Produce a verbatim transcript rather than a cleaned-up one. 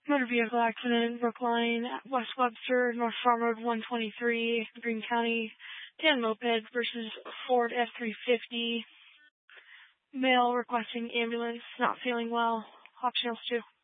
Motor vehicle accident, Brookline, West Webster, North Farm Road one twenty-three, Greene County. Dan Moped versus Ford F three fifty. Male requesting ambulance, not feeling well. Hop Channels two.